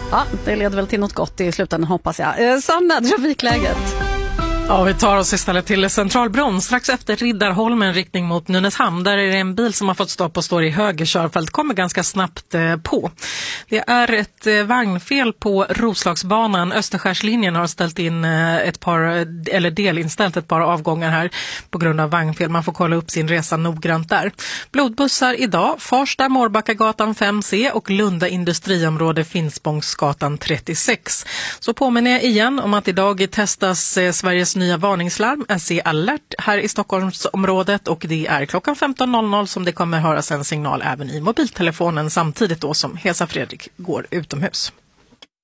Ja, det leder väl till något gott i slutändan, hoppas jag. Sanna, trafikläget. Ja, vi tar oss istället till Centralbron. Strax efter Riddarholmen riktning mot Nynäshamn. Där är det en bil som har fått stopp och står i höger körfält. Kommer ganska snabbt på. Det är ett vagnfel på Roslagsbanan. Österskärslinjen har ställt in delinställt ett par avgångar här på grund av vagnfel. Man får kolla upp sin resa noggrant där. Blodbussar idag. Farsta, Mårbackagatan 5C och Lunda industriområde Finspångsgatan 36. Så påminner jag igen om att idag testas Sveriges nya varningslarm SE Alert här i Stockholmsområdet, och det är klockan 15.00 som det kommer höras en signal även i mobiltelefonen samtidigt då som Hesa Fredrik går utomhus.